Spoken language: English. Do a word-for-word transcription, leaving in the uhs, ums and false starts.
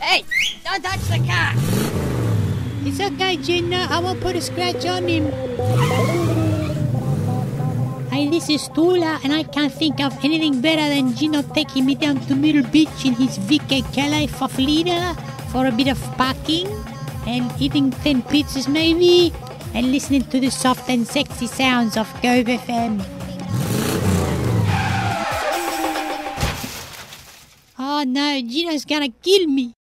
Hey, don't touch the car. It's okay, Gina. I won't put a scratch on him. Hey, this is Tula, and I can't think of anything better than Gino taking me down to Middle Beach in his Vicky Calais Faflida for a bit of parking and eating ten pizzas maybe and listening to the soft and sexy sounds of Go F M. Oh no, Gino's gonna kill me.